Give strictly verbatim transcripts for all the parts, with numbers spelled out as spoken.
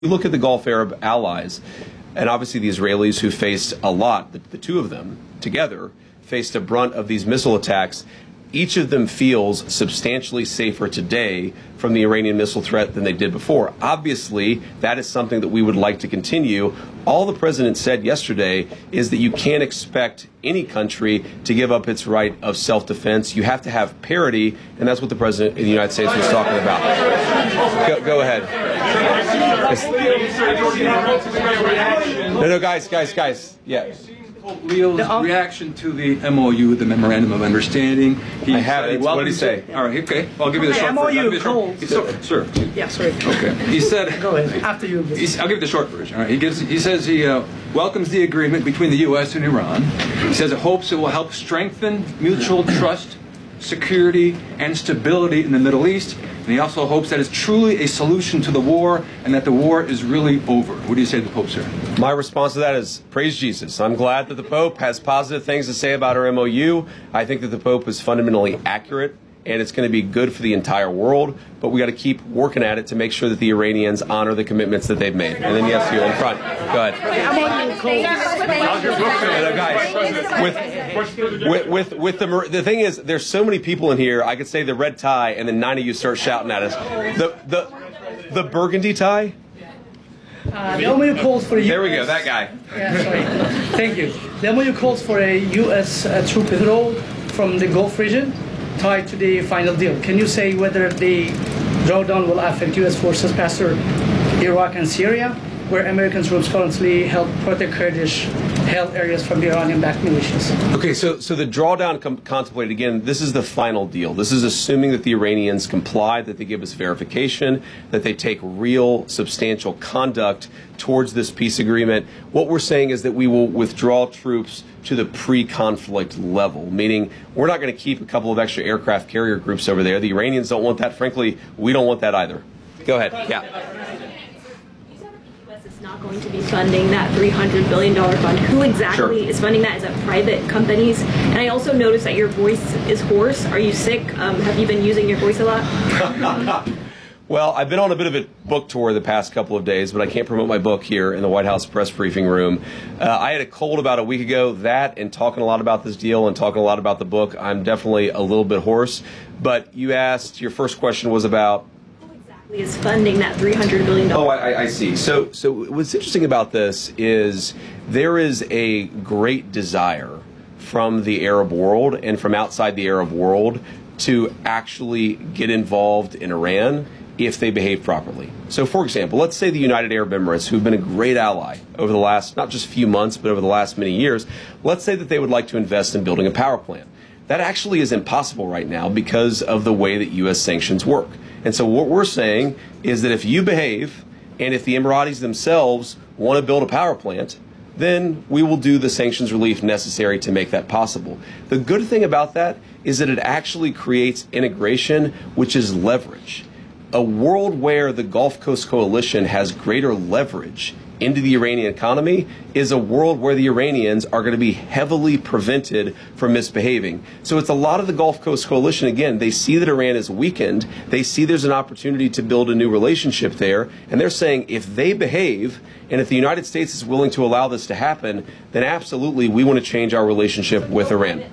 You look at the Gulf Arab allies, and obviously the Israelis who faced a lot, the, the two of them together, faced a brunt of these missile attacks. Each of them feels substantially safer today from the Iranian missile threat than they did before. Obviously, that is something that we would like to continue. All the president said yesterday is that you can't expect any country to give up its right of self-defense. You have to have parity, and that's what the president of the United States was talking about. Go, go ahead. No, no, guys, guys, guys. Yeah. Pope Leo's reaction to the M O U, the Memorandum of Understanding. He I have it. What did he say? All right, okay. Well, I'll give you the short version. M O U, cold. Sir. Yeah, sorry. Okay. He said. Go ahead. After you. I'll give you the short version. All right. He gives. He says he uh, welcomes the agreement between the U S and Iran. He says it hopes it will help strengthen mutual trust, security, and stability in the Middle East. And he also hopes that it's truly a solution to the war and that the war is really over. What do you say to the Pope, sir? My response to that is praise Jesus. I'm glad that the Pope has positive things to say about our M O U. I think that the Pope is fundamentally accurate, and it's going to be good for the entire world. But we got to keep working at it to make sure that the Iranians honor the commitments that they've made. And then, yes, you in front. Go ahead. No, guys, with, with, with, with the, the thing is, there's so many people in here, I could say the red tie, and then nine of you start shouting at us. The, the, the burgundy tie? Uh, the M O U calls for a U S There we go, that guy. Yeah, sorry. Thank you. The M O U calls for a U S uh, troop withdrawal from the Gulf region tied to the final deal. Can you say whether the drawdown will affect U S forces past Iraq and Syria, where American troops currently help protect Kurdish-held areas from the Iranian-backed militias? Okay, so so the drawdown com- contemplated, again, this is the final deal. This is assuming that the Iranians comply, that they give us verification, that they take real, substantial conduct towards this peace agreement. What we're saying is that we will withdraw troops to the pre-conflict level, meaning we're not going to keep a couple of extra aircraft carrier groups over there. The Iranians don't want that. Frankly, we don't want that either. Go ahead. Yeah. Not going to be funding that three hundred billion dollars fund. Who exactly sure. is funding that? Is that private companies? And I also noticed that your voice is hoarse. Are you sick? Um, have you been using your voice a lot? Well, I've been on a bit of a book tour the past couple of days, but I can't promote my book here in the White House press briefing room. Uh, I had a cold about a week ago. That and talking a lot about this deal and talking a lot about the book, I'm definitely a little bit hoarse. But you asked, your first question was about is funding that three hundred billion dollars. Oh, I, I see. So, so what's interesting about this is there is a great desire from the Arab world and from outside the Arab world to actually get involved in Iran if they behave properly. So, for example, let's say the United Arab Emirates, who've been a great ally over the last, not just few months, but over the last many years, let's say that they would like to invest in building a power plant. That actually is impossible right now because of the way that U S sanctions work. And so what we're saying is that if you behave, and if the Emiratis themselves want to build a power plant, then we will do the sanctions relief necessary to make that possible. The good thing about that is that it actually creates integration, which is leverage. A world where the Gulf Coast Coalition has greater leverage into the Iranian economy is a world where the Iranians are going to be heavily prevented from misbehaving. So it's a lot of the Gulf Coast Coalition. Again, they see that Iran is weakened. They see there's an opportunity to build a new relationship there. And they're saying if they behave, and if the United States is willing to allow this to happen, then absolutely we want to change our relationship with Iran.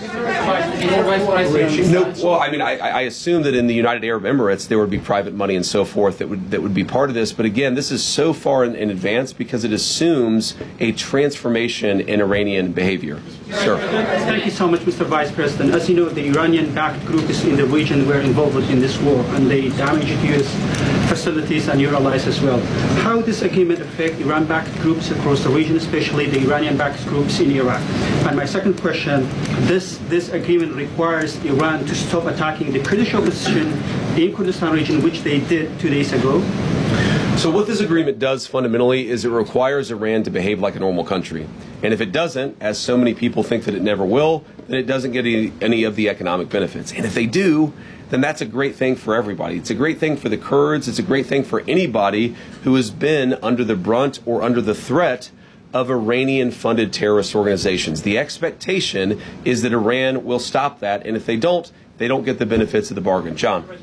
No, well, I mean, I, I assume that in the United Arab Emirates there would be private money and so forth that would that would be part of this. But again, this is so far in, in advance because it assumes a transformation in Iranian behavior. Sure. Thank you so much, Mister Vice President. As you know, the Iranian-backed groups in the region were involved in this war, and they damaged U S facilities and your allies as well. How does this agreement affect Iran-backed groups across the region, especially the Iranian-backed groups in Iraq? And my second question: This this agreement requires Iran to stop attacking the Kurdish opposition in Kurdistan region, which they did two days ago. So what this agreement does fundamentally is it requires Iran to behave like a normal country. And if it doesn't, as so many people think that it never will, then it doesn't get any, any of the economic benefits. And if they do, then that's a great thing for everybody. It's a great thing for the Kurds. It's a great thing for anybody who has been under the brunt or under the threat of Iranian-funded terrorist organizations. The expectation is that Iran will stop that, and if they don't, they don't get the benefits of the bargain. John.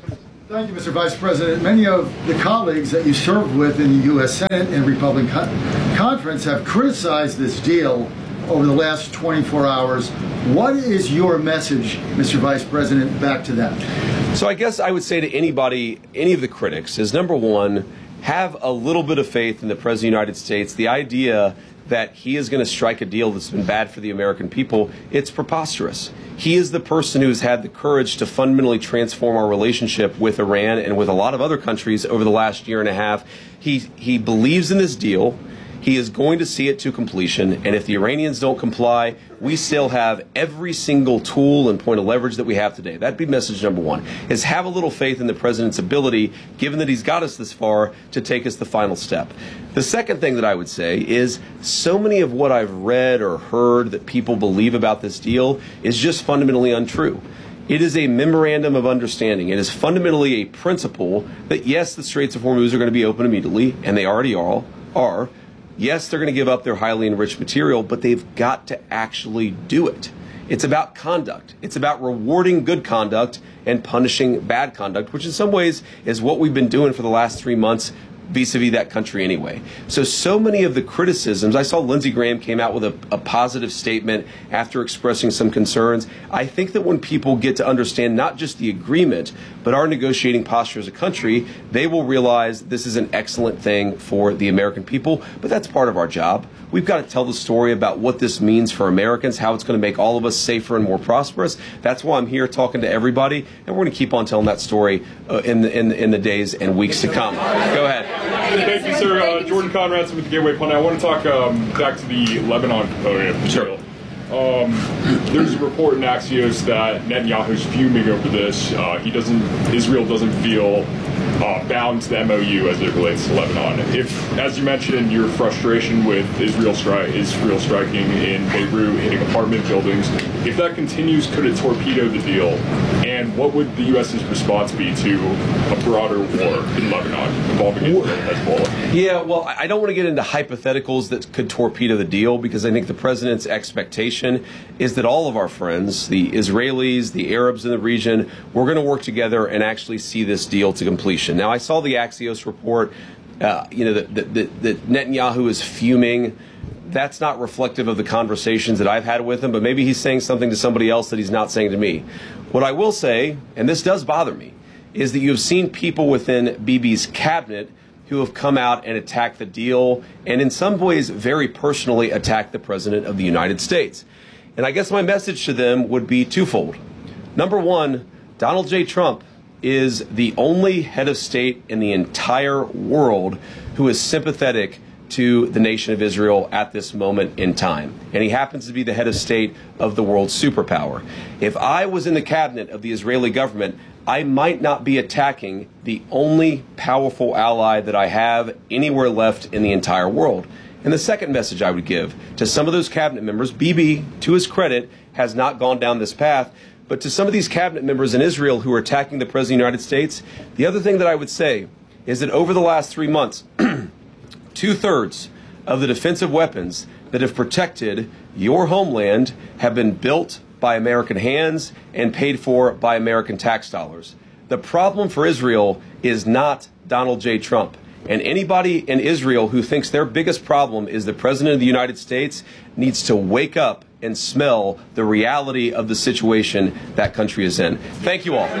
Thank you, Mister Vice President. Many of the colleagues that you served with in the U S Senate and Republican con- Conference have criticized this deal over the last twenty-four hours. What is your message, Mister Vice President, back to them? So I guess I would say to anybody, any of the critics, is number one, have a little bit of faith in the President of the United States. The idea that he is going to strike a deal that's been bad for the American people, it's preposterous. He is the person who's had the courage to fundamentally transform our relationship with Iran and with a lot of other countries over the last year and a half. He he believes in this deal. He is going to see it to completion, and if the Iranians don't comply, we still have every single tool and point of leverage that we have today. That'd be message number one, is have a little faith in the president's ability, given that he's got us this far, to take us the final step. The second thing that I would say is so many of what I've read or heard that people believe about this deal is just fundamentally untrue. It is a memorandum of understanding. It is fundamentally a principle that, yes, the Straits of Hormuz are going to be open immediately, and they already are, are. Yes, they're going to give up their highly enriched material, but they've got to actually do it. It's about conduct. It's about rewarding good conduct and punishing bad conduct, which in some ways is what we've been doing for the last three months vis-a-vis that country anyway. So, so many of the criticisms, I saw Lindsey Graham came out with a, a positive statement after expressing some concerns. I think that when people get to understand not just the agreement, but our negotiating posture as a country, they will realize this is an excellent thing for the American people, but that's part of our job. We've got to tell the story about what this means for Americans, how it's going to make all of us safer and more prosperous. That's why I'm here talking to everybody, and we're going to keep on telling that story uh, in, the, in, the, in the days and weeks to come. Go ahead. Thank you, sir. Uh, Jordan Conradson with the Gateway Pundit. I want to talk um, back to the Lebanon component of the Sure. deal. Um, there's a report in Axios that Netanyahu's fuming over this. Uh, he doesn't. Israel doesn't feel uh, bound to the M O U as it relates to Lebanon. If, as you mentioned, your frustration with Israel, stri- Israel striking in Beirut, hitting apartment buildings, if that continues, could it torpedo the deal? And what would the U S's response be to a broader war in Lebanon involving Israel and Hezbollah? Yeah, well, I don't want to get into hypotheticals that could torpedo the deal, because I think the president's expectation is that all of our friends, the Israelis, the Arabs in the region, we're going to work together and actually see this deal to completion. Now, I saw the Axios report, uh, you know, that, that, that Netanyahu is fuming. That's not reflective of the conversations that I've had with him, but maybe he's saying something to somebody else that he's not saying to me. What I will say, and this does bother me, is that you have seen people within Bibi's cabinet who have come out and attacked the deal, and in some ways very personally attacked the President of the United States. And I guess my message to them would be twofold. Number one, Donald J. Trump is the only head of state in the entire world who is sympathetic to the nation of Israel at this moment in time. And he happens to be the head of state of the world's superpower. If I was in the cabinet of the Israeli government, I might not be attacking the only powerful ally that I have anywhere left in the entire world. And the second message I would give to some of those cabinet members, Bibi, to his credit, has not gone down this path, but to some of these cabinet members in Israel who are attacking the President of the United States, the other thing that I would say is that over the last three months, two-thirds of the defensive weapons that have protected your homeland have been built by American hands and paid for by American tax dollars. The problem for Israel is not Donald J. Trump. And anybody in Israel who thinks their biggest problem is the President of the United States needs to wake up and smell the reality of the situation that country is in. Thank you all. What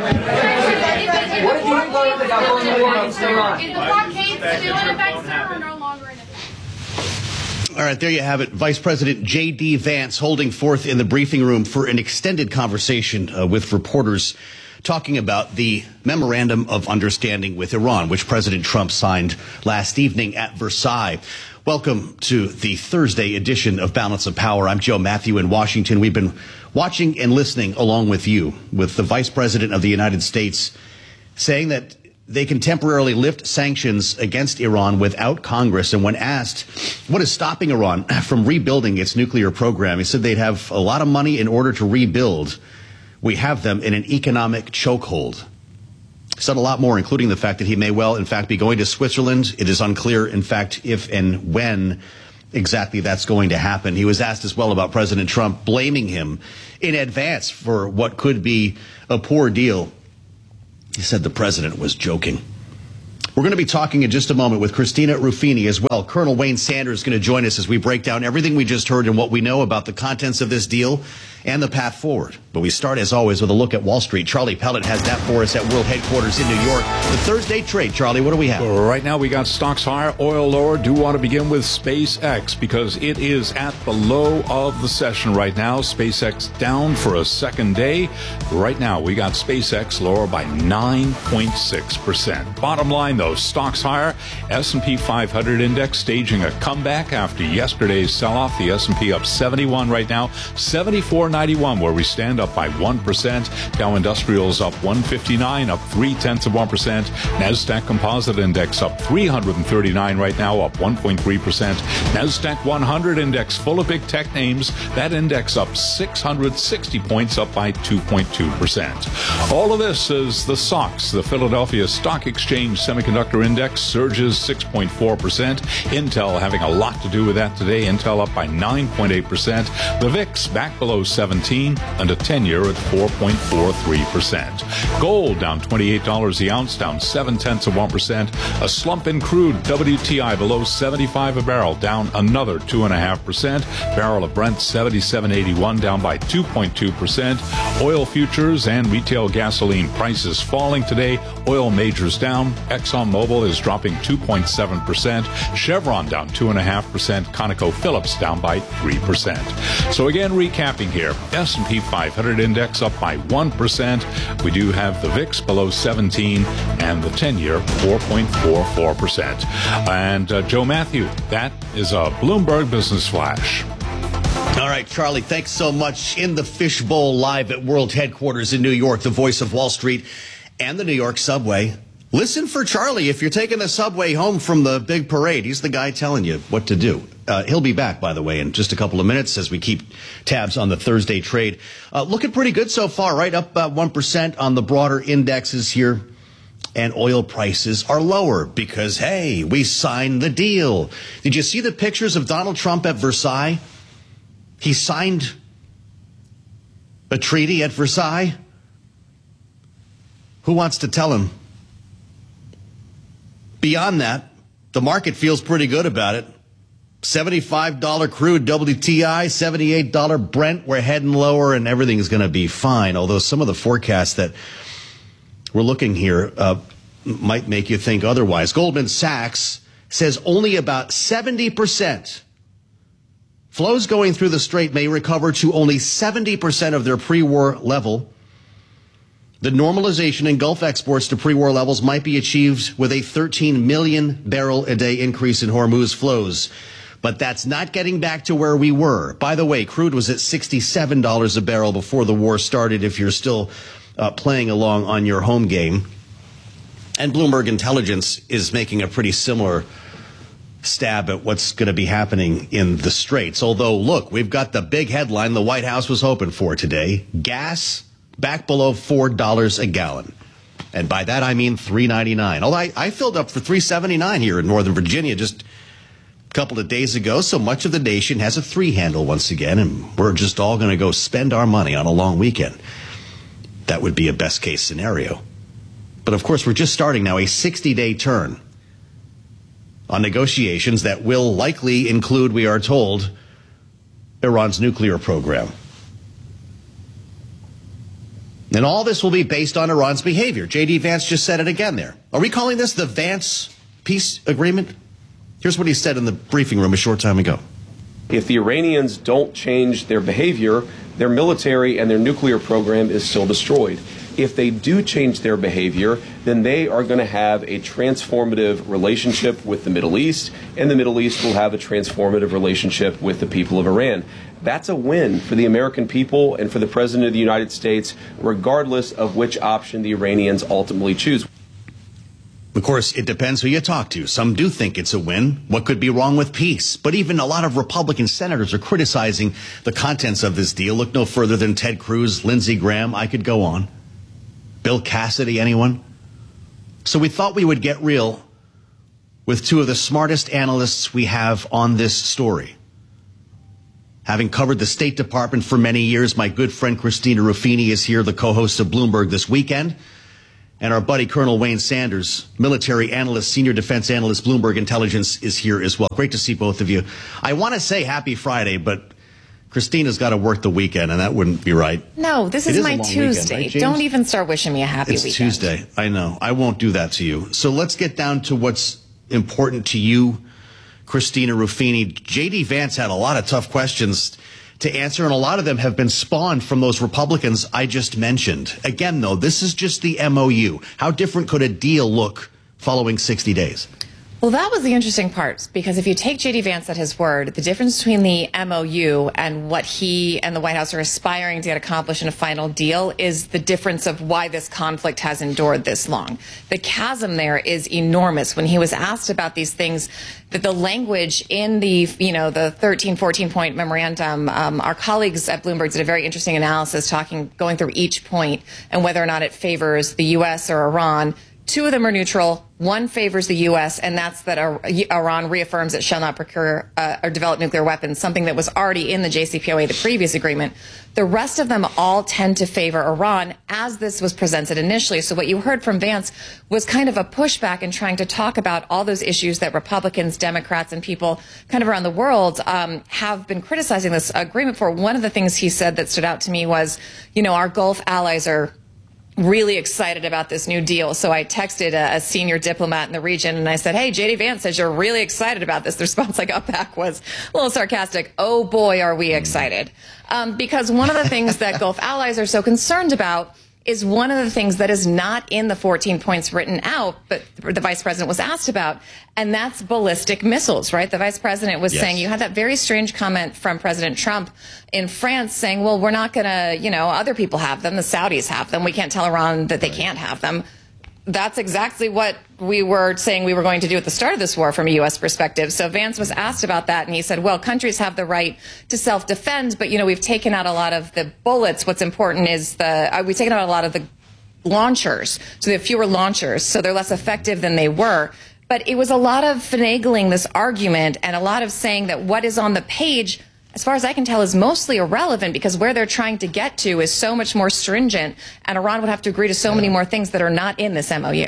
do you learn about going to war against Iran? Is the blockade still in effect, sir, or no longer in effect? All right, there you have it. Vice President J D. Vance holding forth in the briefing room for an extended conversation uh, with reporters, talking about the Memorandum of Understanding with Iran, which President Trump signed last evening at Versailles. Welcome to the Thursday edition of Balance of Power. I'm Joe Matthew in Washington. We've been watching and listening along with you, with the Vice President of the United States saying that they can temporarily lift sanctions against Iran without Congress. And when asked what is stopping Iran from rebuilding its nuclear program, he said they'd have a lot of money in order to rebuild. We have them in an economic chokehold. Said a lot more, including the fact that he may well, in fact, be going to Switzerland. It is unclear, in fact, if and when exactly that's going to happen. He was asked as well about President Trump blaming him in advance for what could be a poor deal. He said the president was joking. We're going to be talking in just a moment with Christina Ruffini as well. Colonel Wayne Sanders is going to join us as we break down everything we just heard and what we know about the contents of this deal and the path forward. But we start, as always, with a look at Wall Street. Charlie Pellet has that for us at World Headquarters in New York. The Thursday trade, Charlie, what do we have? Right now we got stocks higher, oil lower. Do want to begin with SpaceX because it is at the low of the session right now. SpaceX down for a second day. Right now we got SpaceX lower by nine point six percent. Bottom line, though, stocks higher. S and P five hundred index staging a comeback after yesterday's sell-off. The S and P up seventy-one right now, seventy-four ninety-one where we stand, up by one percent. Dow Industrials up one fifty-nine, up three tenths of one percent. NASDAQ Composite Index up three hundred thirty-nine right now, up one point three percent. NASDAQ one hundred Index full of big tech names. That index up six hundred sixty points, up by two point two percent. All of this is the S O X, the Philadelphia Stock Exchange Semiconductor Index, surges six point four percent. Intel having a lot to do with that today. Intel up by nine point eight percent. The V I X back below seventeen, and a ten-year at four point four three percent. Gold down twenty-eight dollars the ounce, down seven tenths of one percent. A slump in crude, W T I below seventy-five a barrel, down another two point five percent. Barrel of Brent seventy-seven eighty-one, down by two point two percent. Oil futures and retail gasoline prices falling today. Oil majors down. ExxonMobil is dropping two point seven percent. Chevron down two point five percent. ConocoPhillips down by three percent. So again, recapping here, S and P five hundred index up by one percent. We do have the V I X below seventeen and the ten-year four point four four percent. And uh, Joe Matthew, that is a Bloomberg Business Flash. All right, Charlie, thanks so much. In the Fishbowl live at World Headquarters in New York, the voice of Wall Street and the New York subway. Listen for Charlie if you're taking the subway home from the big parade. He's the guy telling you what to do. Uh, he'll be back, by the way, in just a couple of minutes as we keep tabs on the Thursday trade. Uh, looking pretty good so far, right? Up uh, one percent on the broader indexes here. And oil prices are lower because, hey, we signed the deal. Did you see the pictures of Donald Trump at Versailles? He signed a treaty at Versailles. Who wants to tell him? Beyond that, the market feels pretty good about it. seventy-five dollars crude W T I, seventy-eight dollars Brent. We're heading lower and everything's going to be fine. Although some of the forecasts that we're looking here uh, might make you think otherwise. Goldman Sachs says only about seventy percent. Flows going through the strait may recover to only seventy percent of their pre-war level. The normalization in Gulf exports to pre-war levels might be achieved with a thirteen million barrel a day increase in Hormuz flows. But that's not getting back to where we were. By the way, crude was at sixty-seven dollars a barrel before the war started, if you're still uh, playing along on your home game. And Bloomberg Intelligence is making a pretty similar stab at what's going to be happening in the Straits. Although, look, we've got the big headline the White House was hoping for today. Gas back below four dollars a gallon. And by that, I mean three ninety-nine. Although I, I filled up for three seventy-nine here in Northern Virginia just a couple of days ago. So much of the nation has a three handle once again, and we're just all going to go spend our money on a long weekend. That would be a best case scenario. But of course, we're just starting now a sixty-day turn on negotiations that will likely include, we are told, Iran's nuclear program. And all this will be based on Iran's behavior. J D. Vance just said it again there. Are we calling this the Vance peace agreement? Here's what he said in the briefing room a short time ago. If the Iranians don't change their behavior, their military and their nuclear program is still destroyed. If they do change their behavior, then they are going to have a transformative relationship with the Middle East, and the Middle East will have a transformative relationship with the people of Iran. That's a win for the American people and for the President of the United States, regardless of which option the Iranians ultimately choose. Of course, it depends who you talk to. Some do think it's a win. What could be wrong with peace? But even a lot of Republican senators are criticizing the contents of this deal. Look no further than Ted Cruz, Lindsey Graham. I could go on. Bill Cassidy, anyone? So we thought we would get real with two of the smartest analysts we have on this story. Having covered the State Department for many years, my good friend Christina Ruffini is here, the co-host of Bloomberg This Weekend. And our buddy Colonel Wayne Sanders, military analyst, senior defense analyst, Bloomberg Intelligence, is here as well. Great to see both of you. I want to say happy Friday, but Christina's got to work the weekend, and that wouldn't be right. No, this It is, is a my long Tuesday. weekend, right, Don't even start wishing me a happy It's weekend. Tuesday. I know. I won't do that to you. So let's get down to what's important to you, Christina Ruffini. J D. Vance had a lot of tough questions to answer, and a lot of them have been spawned from those Republicans I just mentioned. Again, though, this is just the M O U. How different could a deal look following sixty days? Well, that was the interesting part, because if you take J D. Vance at his word, the difference between the M O U and what he and the White House are aspiring to get accomplished in a final deal is the difference of why this conflict has endured this long. The chasm there is enormous. When he was asked about these things, that the language in the, you know, the thirteen, fourteen point memorandum, um, our colleagues at Bloomberg did a very interesting analysis talking, going through each point and whether or not it favors the U S or Iran. Two of them are neutral. One favors the U S, and that's that Iran reaffirms it shall not procure uh, or develop nuclear weapons, something that was already in the J C P O A, the previous agreement. The rest of them all tend to favor Iran, as this was presented initially. So what you heard from Vance was kind of a pushback in trying to talk about all those issues that Republicans, Democrats, and people kind of around the world um, have been criticizing this agreement for. One of the things he said that stood out to me was, you know, our Gulf allies are really excited about this new deal. So I texted a, a senior diplomat in the region and I said, hey, J D. Vance says you're really excited about this. The response I got back was a little sarcastic. Oh boy, are we excited. Um, because one of the things that Gulf allies are so concerned about is one of the things that is not in the fourteen points written out, but the vice president was asked about, and that's ballistic missiles, right? The vice president was Yes. saying, you had that very strange comment from President Trump in France saying, well, we're not going to, you know, other people have them, the Saudis have them, we can't tell Iran that they can't have them. That's exactly what we were saying we were going to do at the start of this war from a U S perspective. So Vance was asked about that, and he said, well, countries have the right to self-defend, but, you know, we've taken out a lot of the bullets. What's important is the, uh, we've taken out a lot of the launchers. So they have fewer launchers, so they're less effective than they were. But it was a lot of finagling this argument and a lot of saying that what is on the page, as far as I can tell, is mostly irrelevant, because where they're trying to get to is so much more stringent, and Iran would have to agree to so many more things that are not in this M O U.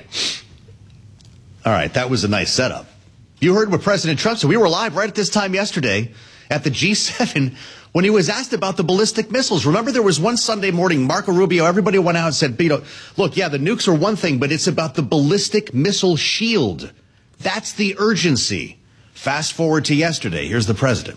All right, that was a nice setup. You heard what President Trump said. We were live right at this time yesterday at the G seven when he was asked about the ballistic missiles. Remember, there was one Sunday morning, Marco Rubio, everybody went out and said, you know, look, yeah, the nukes are one thing, but it's about the ballistic missile shield. That's the urgency. Fast forward to yesterday. Here's the president.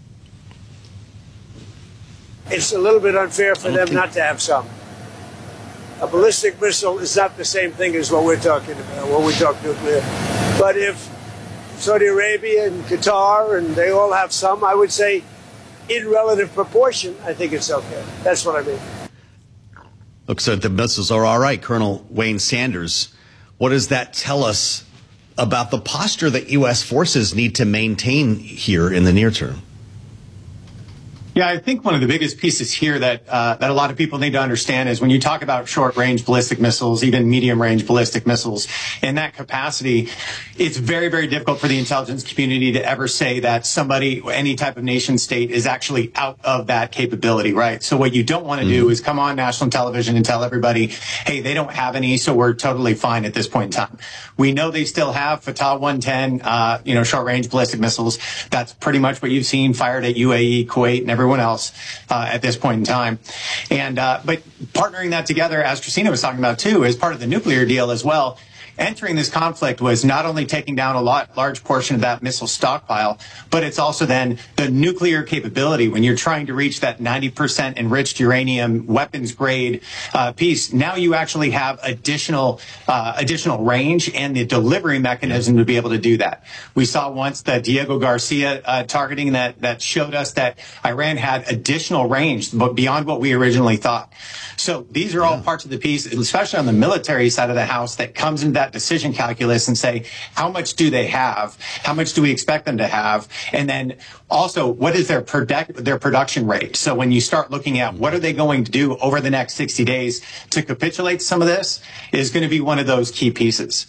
It's a little bit unfair for them not to have some. A ballistic missile is not the same thing as what we're talking about when we talk nuclear. But if Saudi Arabia and Qatar and they all have some, I would say in relative proportion, I think it's okay. That's what I mean. Looks like the missiles are all right. Colonel Wayne Sanders, what does that tell us about the posture that U S forces need to maintain here in the near term? Yeah, I think one of the biggest pieces here that uh, that a lot of people need to understand is when you talk about short-range ballistic missiles, even medium-range ballistic missiles, in that capacity, it's very, very difficult for the intelligence community to ever say that somebody, any type of nation state, is actually out of that capability, right? So what you don't want to mm-hmm. do is come on national television and tell everybody, hey, they don't have any, so we're totally fine at this point in time. We know they still have Fatah one ten, uh, you know, short-range ballistic missiles. That's pretty much what you've seen fired at U A E, Kuwait, and everywhere else uh, at this point in time. And uh, but partnering that together, as Christina was talking about too, as part of the nuclear deal as well, entering this conflict was not only taking down a lot, large portion of that missile stockpile, but it's also then the nuclear capability when you're trying to reach that ninety percent enriched uranium weapons grade uh, piece. Now you actually have additional uh, additional range and the delivery mechanism to be able to do that. We saw once the Diego Garcia uh, targeting that that showed us that Iran had additional range, but beyond what we originally thought. So these are all parts of the piece, especially on the military side of the house, that comes into that decision calculus and say, how much do they have? How much do we expect them to have? And then also, what is their product, their production rate? So when you start looking at what are they going to do over the next sixty days to capitulate some of this, is going to be one of those key pieces.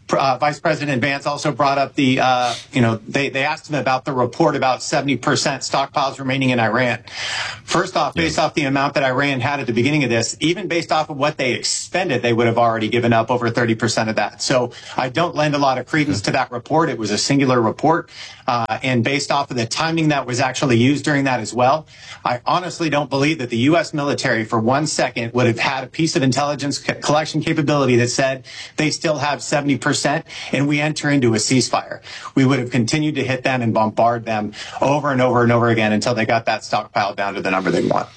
Uh, Vice President Vance also brought up the, uh, you know, they, they asked him about the report about seventy percent stockpiles remaining in Iran. First off, based off the amount that Iran had at the beginning of this, even based off of what they expended, they would have already given up over thirty percent of that. So I don't lend a lot of credence to that report. It was a singular report. Uh, and based off of the timing that was actually used during that as well, I honestly don't believe that the U S military for one second would have had a piece of intelligence co- collection capability that said they still have seventy percent and we enter into a ceasefire. We would have continued to hit them and bombard them over and over and over again until they got that stockpile down to the number they want.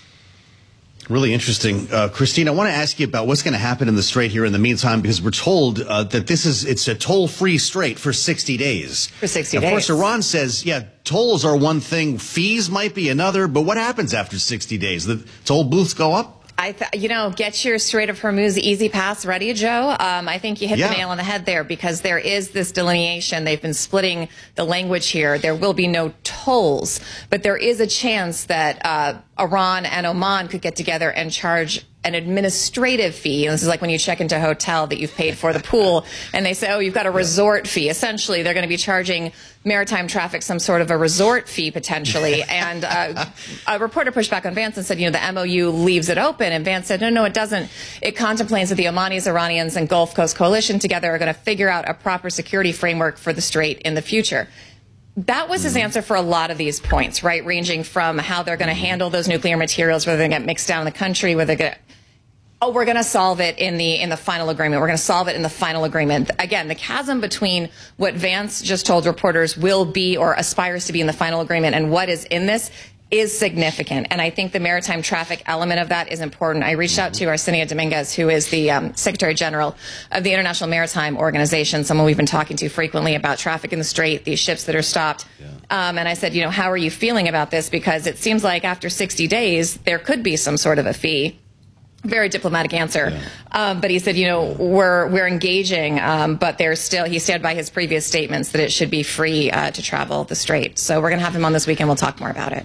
Really interesting. Uh, Christine, I want to ask you about what's going to happen in the Strait here in the meantime, because we're told uh, that this is, it's a toll-free strait for sixty days. For sixty of days. Of course, Iran says, yeah, tolls are one thing, fees might be another, but what happens after sixty days? The toll booths go up? I th- you know, get your Strait of Hormuz easy pass ready, Joe. Um, I think you hit yeah. the nail on the head there, because there is this delineation. They've been splitting the language here. There will be no tolls, but there is a chance that uh, Iran and Oman could get together and charge an administrative fee. And this is like when you check into a hotel that you've paid for the pool and they say, oh, you've got a resort fee. Essentially, they're going to be charging maritime traffic some sort of a resort fee potentially. And uh, a reporter pushed back on Vance and said, you know, the M O U leaves it open. And Vance said, no, no, it doesn't. It contemplates that the Omanis, Iranians, and Gulf Coast Coalition together are going to figure out a proper security framework for the Strait in the future. That was his answer for a lot of these points, right? Ranging from how they're going to handle those nuclear materials, whether they get mixed down in the country, whether they're going to, oh, we're going to solve it in the in the final agreement. We're going to solve it in the final agreement. Again, the chasm between what Vance just told reporters will be or aspires to be in the final agreement and what is in this is significant. And I think the maritime traffic element of that is important. I reached out to Arsenio Dominguez, who is the um, Secretary General of the International Maritime Organization, someone we've been talking to frequently about traffic in the Strait, these ships that are stopped. Yeah. Um, and I said, you know, how are you feeling about this? Because it seems like after sixty days, there could be some sort of a fee. Very diplomatic answer. Yeah. Um, but he said, you know, we're we're engaging, um, but there's still, he stood by his previous statements that it should be free uh, to travel the Strait. So we're going to have him on this weekend. We'll talk more about it.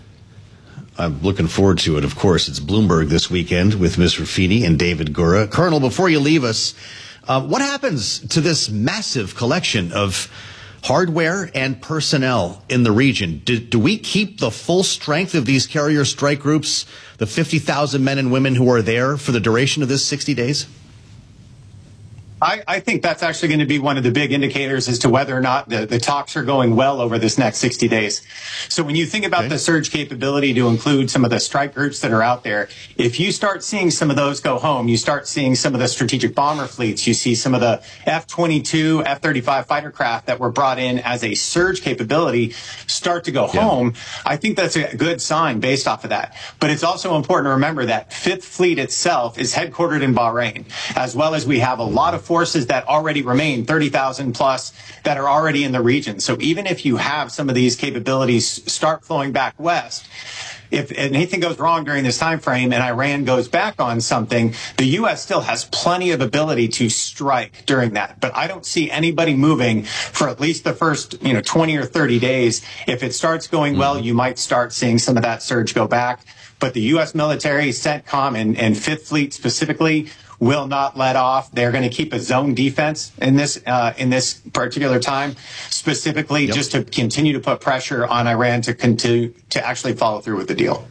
I'm looking forward to it, of course. It's Bloomberg this weekend with Miz Ruffini and David Gura. Colonel, before you leave us, uh, what happens to this massive collection of hardware and personnel in the region? Do, do we keep the full strength of these carrier strike groups, the fifty thousand men and women who are there for the duration of this sixty days? I, I think that's actually going to be one of the big indicators as to whether or not the, the talks are going well over this next sixty days. So when you think about okay. the surge capability to include some of the strike groups that are out there, if you start seeing some of those go home, you start seeing some of the strategic bomber fleets, you see some of the F twenty-two, F thirty-five fighter craft that were brought in as a surge capability start to go yeah. home, I think that's a good sign based off of that. But it's also important to remember that Fifth Fleet itself is headquartered in Bahrain, as well as we have a lot of forces that already remain, thirty thousand plus, that are already in the region. So even if you have some of these capabilities start flowing back west, if anything goes wrong during this time frame and Iran goes back on something, the U S still has plenty of ability to strike during that. But I don't see anybody moving for at least the first, you know, twenty or thirty days. If it starts going well, you might start seeing some of that surge go back. But the U S military, CENTCOM, and, and Fifth Fleet specifically will not let off. They're going to keep a zone defense in this uh, in this particular time, specifically yep. just to continue to put pressure on Iran to continue to actually follow through with the deal.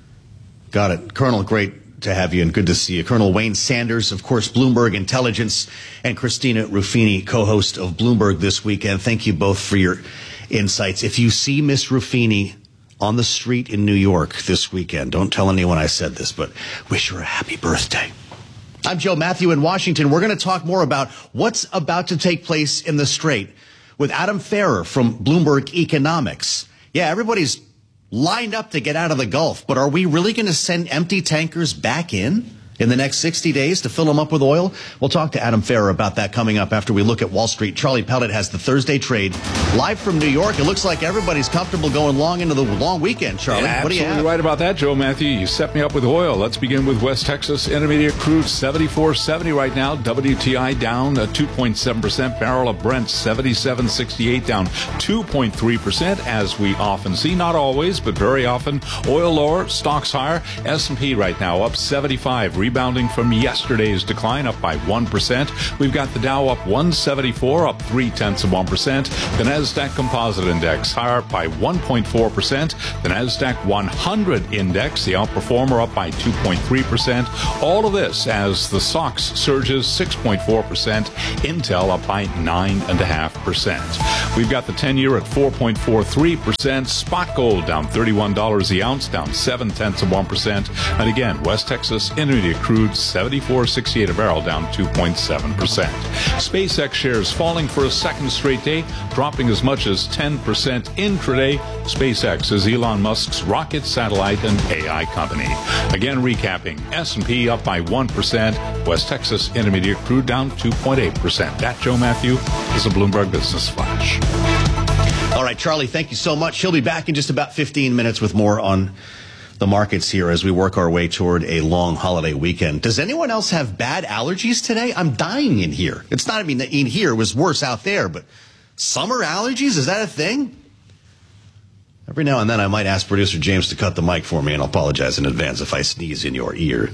Got it. Colonel, great to have you and good to see you. Colonel Wayne Sanders, of course, Bloomberg Intelligence, and Christina Ruffini, co-host of Bloomberg This Weekend. Thank you both for your insights. If you see Miss Ruffini on the street in New York this weekend, don't tell anyone I said this, but wish her a happy birthday. I'm Joe Matthew in Washington. We're going to talk more about what's about to take place in the Strait with Adam Ferrer from Bloomberg Economics. Yeah, everybody's lined up to get out of the Gulf, but are we really going to send empty tankers back in in the next sixty days to fill them up with oil? We'll talk to Adam Ferrer about that coming up after we look at Wall Street. Charlie Pellet has the Thursday trade live from New York. It looks like everybody's comfortable going long into the long weekend, Charlie. Yeah, what do you have? Absolutely right about that, Joe Matthew. You set me up with oil. Let's begin with West Texas Intermediate crude, seventy-four seventy right now. W T I down uh, two point seven percent. Barrel of Brent, seventy-seven sixty-eight, down two point three percent, as we often see. Not always, but very often. Oil lower, stocks higher. S and P right now up seventy-five. rebounding from yesterday's decline, up by one percent. We've got the Dow up one seventy-four, up three tenths of one percent. The Nasdaq Composite Index higher up by one point four percent. The Nasdaq one hundred Index, the outperformer, up by two point three percent. All of this as the S O X surges six point four percent. Intel up by nine point five percent. We've got the ten-year at four point four three percent. Spot gold down thirty-one dollars the ounce, down seven tenths of one percent. And again, West Texas Intermediate crude seventy-four sixty-eight a barrel, down two point seven percent. SpaceX shares falling for a second straight day, dropping as much as ten percent intraday. SpaceX is Elon Musk's rocket, satellite, and A I company. Again, recapping, S and P up by one percent. West Texas Intermediate crude down two point eight percent. That, Joe Matthew, is a Bloomberg Business Flash. All right, Charlie, thank you so much. He'll be back in just about fifteen minutes with more on the markets here as we work our way toward a long holiday weekend. Does anyone else have bad allergies today? I'm dying in here. It's not, I mean, in here it was worse out there, but summer allergies, is that a thing? Every now and then I might ask producer James to cut the mic for me, and I'll apologize in advance if I sneeze in your ear.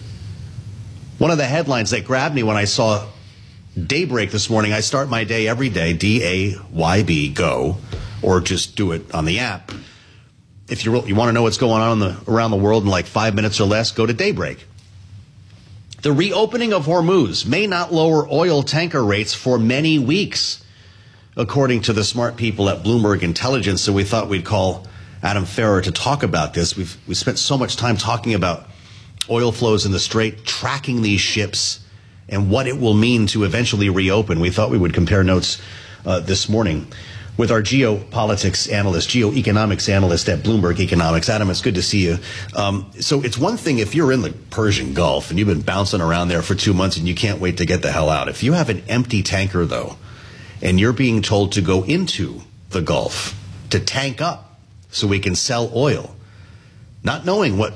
One of the headlines that grabbed me when I saw Daybreak this morning, I start my day every day, D A Y B, go, or just do it on the app. If you you want to know what's going on in the, around the world in like five minutes or less, go to Daybreak. The reopening of Hormuz may not lower oil tanker rates for many weeks, according to the smart people at Bloomberg Intelligence. So we thought we'd call Adam Ferrer to talk about this. We've we spent so much time talking about oil flows in the Strait, tracking these ships, and what it will mean to eventually reopen. We thought we would compare notes uh, this morning with our geopolitics analyst, geoeconomics analyst at Bloomberg Economics. Adam, it's good to see you. Um, so it's one thing if you're in the Persian Gulf and you've been bouncing around there for two months and you can't wait to get the hell out. If you have an empty tanker, though, and you're being told to go into the Gulf to tank up so we can sell oil, not knowing what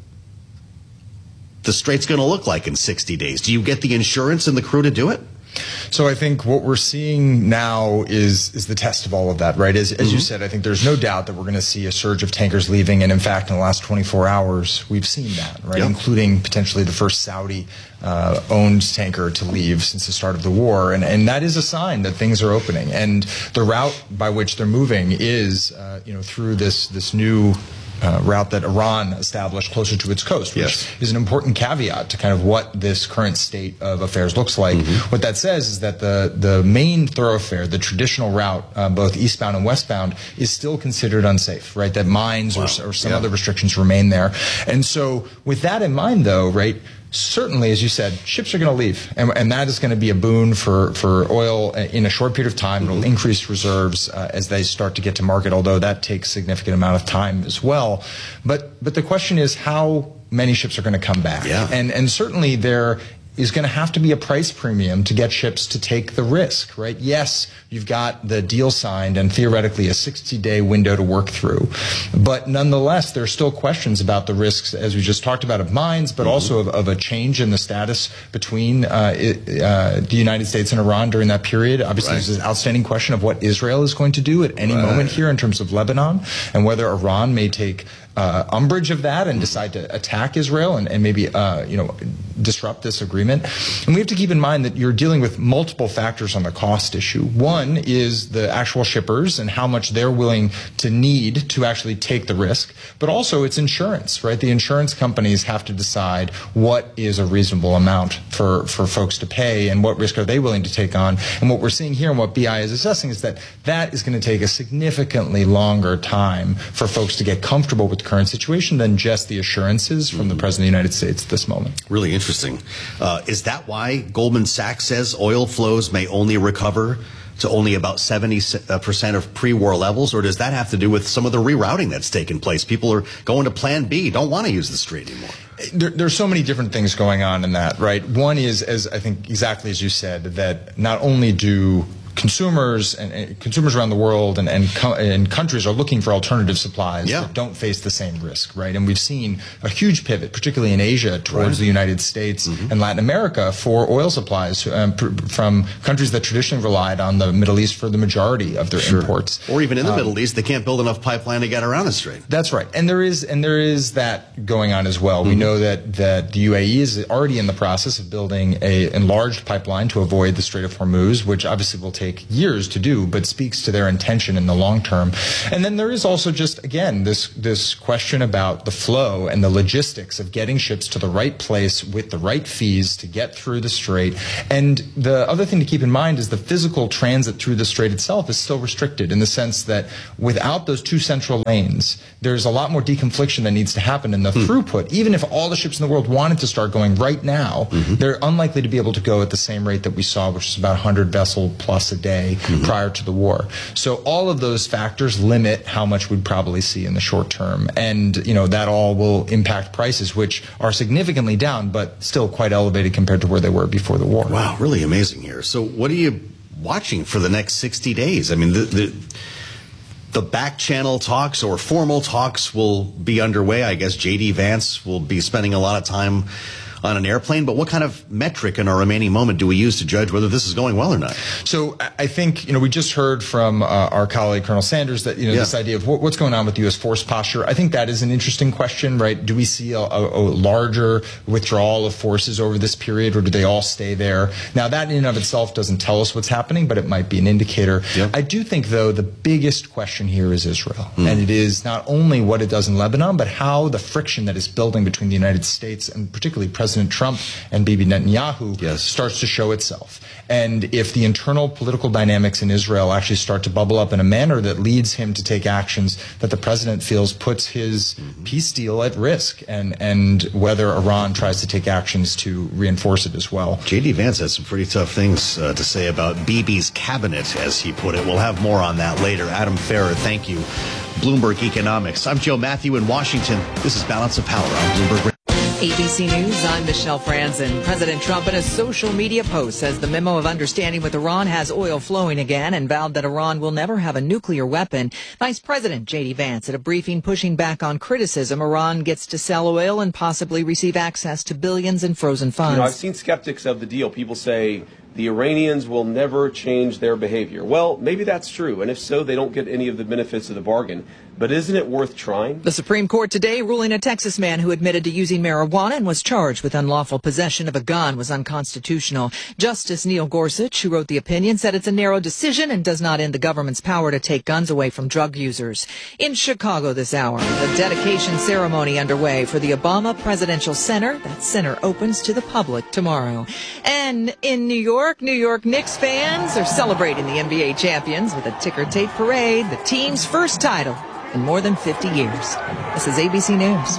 the Strait's going to look like in sixty days, do you get the insurance and the crew to do it? So I think what we're seeing now is is the test of all of that, right? As, as mm-hmm. you said, I think there's no doubt that we're going to see a surge of tankers leaving. And in fact, in the last twenty-four hours, we've seen that, right? Yep. Including potentially the first Saudi uh, owned tanker to leave since the start of the war. And, and that is a sign that things are opening. And the route by which they're moving is, uh, you know, through this, this new Uh, route that Iran established closer to its coast, which yes. is an important caveat to kind of what this current state of affairs looks like. Mm-hmm. What that says is that the, the main thoroughfare, the traditional route, uh, both eastbound and westbound, is still considered unsafe, right? That mines wow. or, or some yeah. other restrictions remain there. And so with that in mind, though, right, certainly, as you said, ships are going to leave, and, and that is going to be a boon for, for oil in a short period of time. It'll increase reserves uh, as they start to get to market, although that takes a significant amount of time as well. But but the question is how many ships are going to come back. Yeah. And, and certainly there is going to have to be a price premium to get ships to take the risk, right? Yes, you've got the deal signed and theoretically a sixty-day window to work through. But nonetheless, there are still questions about the risks, as we just talked about, of mines, but mm-hmm. also of, of a change in the status between uh, it, uh, the United States and Iran during that period. Obviously, right. there's an outstanding question of what Israel is going to do at any right. moment here in terms of Lebanon, and whether Iran may take Uh, umbrage of that and decide to attack Israel and, and maybe, uh, you know, disrupt this agreement. And we have to keep in mind that you're dealing with multiple factors on the cost issue. One is the actual shippers and how much they're willing to need to actually take the risk, but also it's insurance, right? The insurance companies have to decide what is a reasonable amount for, for folks to pay and what risk are they willing to take on. And what we're seeing here and what B I is assessing is that that is going to take a significantly longer time for folks to get comfortable with current situation than just the assurances from the President of the United States at this moment. Really interesting. Uh, is that why Goldman Sachs says oil flows may only recover to only about seventy percent of pre-war levels, or does that have to do with some of the rerouting that's taken place? People are going to Plan B, don't want to use the Strait anymore. There, there's so many different things going on in that, right? One is, as I think exactly as you said, that not only do consumers and, and consumers around the world and and, co- and countries are looking for alternative supplies yeah. that don't face the same risk, right? And we've seen a huge pivot, particularly in Asia, towards right. the United States mm-hmm. and Latin America for oil supplies um, pr- from countries that traditionally relied on the Middle East for the majority of their sure. imports. Or even in the um, Middle East, they can't build enough pipeline to get around the strait. That's right, and there is and there is that going on as well. Mm-hmm. We know that that the U A E is already in the process of building a enlarged pipeline to avoid the Strait of Hormuz, which obviously will take years to do, but speaks to their intention in the long term. And then there is also just, again, this this question about the flow and the logistics of getting ships to the right place with the right fees to get through the strait. And the other thing to keep in mind is the physical transit through the strait itself is still restricted in the sense that without those two central lanes, there's a lot more deconfliction that needs to happen in the mm. throughput. Even if all the ships in the world wanted to start going right now, mm-hmm. they're unlikely to be able to go at the same rate that we saw, which is about one hundred vessel plus a day mm-hmm. prior to the war. So all of those factors limit how much we'd probably see in the short term. And, you know, that all will impact prices, which are significantly down, but still quite elevated compared to where they were before the war. Wow, really amazing here. So what are you watching for the next sixty days? I mean, the... the The back channel talks or formal talks will be underway. I guess J D Vance will be spending a lot of time on an airplane, but what kind of metric in our remaining moment do we use to judge whether this is going well or not? So I think, you know, we just heard from uh, our colleague, Colonel Sanders, that, you know, yeah. this idea of what, what's going on with U S force posture. I think that is an interesting question, right? Do we see a, a, a larger withdrawal of forces over this period, or do they all stay there? Now, that in and of itself doesn't tell us what's happening, but it might be an indicator. Yeah. I do think, though, the biggest question here is Israel. Mm. And it is not only what it does in Lebanon, but how the friction that is building between the United States and particularly President President Trump and Bibi Netanyahu yes. starts to show itself. And if the internal political dynamics in Israel actually start to bubble up in a manner that leads him to take actions that the president feels puts his mm-hmm. peace deal at risk, and, and whether Iran tries to take actions to reinforce it as well. J D Vance has some pretty tough things uh, to say about Bibi's cabinet, as he put it. We'll have more on that later. Adam Farrer, thank you. Bloomberg Economics. I'm Joe Matthew in Washington. This is Balance of Power on Bloomberg. A B C News, I'm Michelle Franzen. President Trump in a social media post says the memo of understanding with Iran has oil flowing again and vowed that Iran will never have a nuclear weapon. Vice President J D Vance at a briefing pushing back on criticism Iran gets to sell oil and possibly receive access to billions in frozen funds. You know, I've seen skeptics of the deal. People say the Iranians will never change their behavior. Well, maybe that's true, and if so, they don't get any of the benefits of the bargain. But isn't it worth trying? The Supreme Court today ruling a Texas man who admitted to using marijuana and was charged with unlawful possession of a gun was unconstitutional. Justice Neil Gorsuch, who wrote the opinion, said it's a narrow decision and does not end the government's power to take guns away from drug users. In Chicago this hour, the dedication ceremony underway for the Obama Presidential Center. That center opens to the public tomorrow. And in New York, New York Knicks fans are celebrating the N B A champions with a ticker tape parade, the team's first title in more than fifty years. This is A B C News.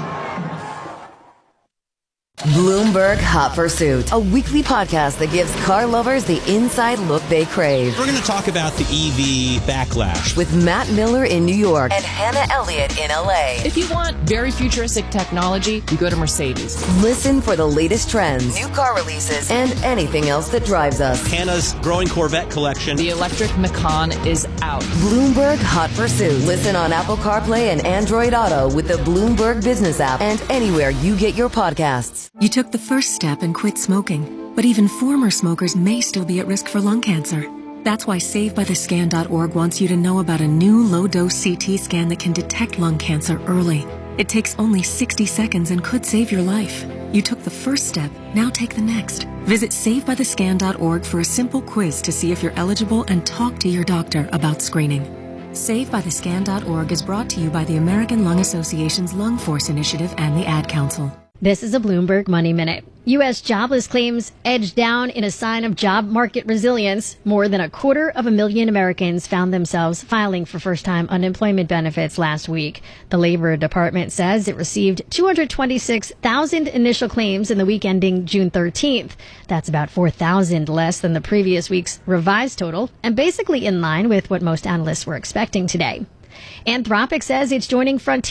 Bloomberg Hot Pursuit, a weekly podcast that gives car lovers the inside look they crave. We're going to talk about the E V backlash with Matt Miller in New York and Hannah Elliott in L A. If you want very futuristic technology, you go to Mercedes. Listen for the latest trends, new car releases, and anything else that drives us. Hannah's growing Corvette collection. The electric Macan is out. Bloomberg Hot Pursuit. Listen on Apple CarPlay and Android Auto with the Bloomberg Business app and anywhere you get your podcasts. You took the first step and quit smoking, but even former smokers may still be at risk for lung cancer. That's why Save By The Scan dot org wants you to know about a new low-dose C T scan that can detect lung cancer early. It takes only sixty seconds and could save your life. You took the first step, now take the next. Visit Save By The Scan dot org for a simple quiz to see if you're eligible and talk to your doctor about screening. Save By The Scan dot org is brought to you by the American Lung Association's Lung Force Initiative and the Ad Council. This is a Bloomberg Money Minute. U S jobless claims edged down in a sign of job market resilience. More than a quarter of a million Americans found themselves filing for first-time unemployment benefits last week. The Labor Department says it received two hundred twenty-six thousand initial claims in the week ending June thirteenth. That's about four thousand less than the previous week's revised total, and basically in line with what most analysts were expecting today. Anthropic says it's joining Frontier,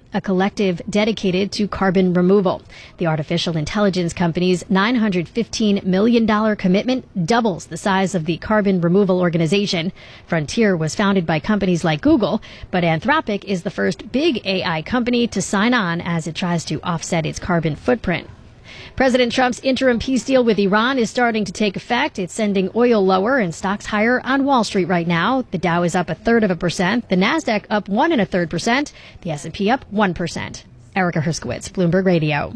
a collective dedicated to carbon removal. The artificial intelligence company's nine hundred fifteen million dollars commitment doubles the size of the carbon removal organization. Frontier was founded by companies like Google, but Anthropic is the first big A I company to sign on as it tries to offset its carbon footprint. President Trump's interim peace deal with Iran is starting to take effect. It's sending oil lower and stocks higher on Wall Street right now. The Dow is up a third of a percent. The Nasdaq up one and a third percent. The S and P up one percent. Erica Herskowitz, Bloomberg Radio.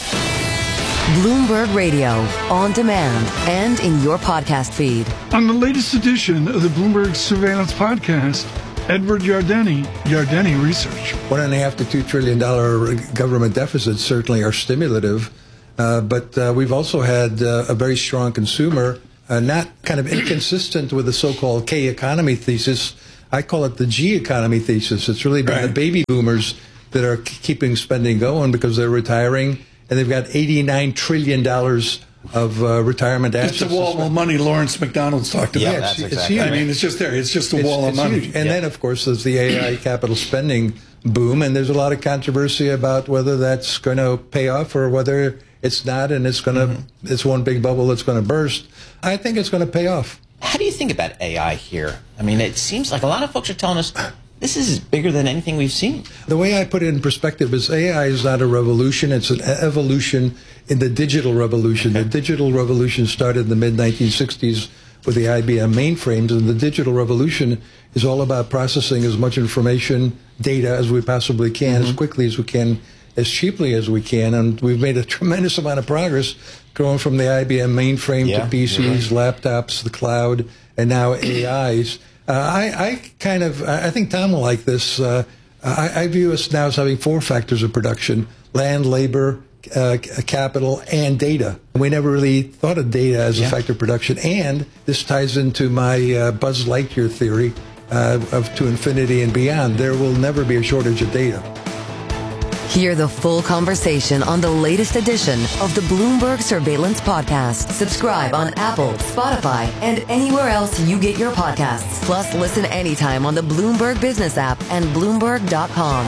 Bloomberg Radio, on demand and in your podcast feed. On the latest edition of the Bloomberg Surveillance Podcast, Edward Yardeni, Yardeni Research. One and a half to two trillion dollar government deficits certainly are stimulative. Uh, but uh, we've also had uh, a very strong consumer, uh, not kind of inconsistent with the so-called K economy thesis. I call it the G economy thesis. It's really been right. the baby boomers that are k- keeping spending going because they're retiring, and they've got eighty-nine trillion dollars of uh, retirement assets. It's a wall of money Lawrence McDonald's talked about. Yeah, that's it's, exactly it's huge. I mean, it's just there. It's just a it's, wall it's of money. Huge. And yeah. then, of course, there's the A I capital spending boom, and there's a lot of controversy about whether that's going to pay off or whether it's not, and it's going to, mm-hmm. it's one big bubble that's going to burst. I think it's going to pay off. How do you think about A I here? I mean, it seems like a lot of folks are telling us this is bigger than anything we've seen. The way I put it in perspective is A I is not a revolution, it's an evolution in the digital revolution. Okay. The digital revolution started in the mid nineteen sixties with the I B M mainframes, and the digital revolution is all about processing as much information, data, as we possibly can, mm-hmm. as quickly as we can, as cheaply as we can, and we've made a tremendous amount of progress going from the I B M mainframe yeah, to P Cs, right. laptops, the cloud, and now A Is. Uh, I, I kind of, I think Tom will like this. Uh, I, I view us now as having four factors of production: land, labor, uh, capital, and data. We never really thought of data as yeah. a factor of production, and this ties into my uh, Buzz Lightyear theory uh, of to infinity and beyond. There will never be a shortage of data. Hear the full conversation on the latest edition of the Bloomberg Surveillance Podcast. Subscribe on Apple, Spotify, and anywhere else you get your podcasts. Plus, listen anytime on the Bloomberg Business app and Bloomberg dot com.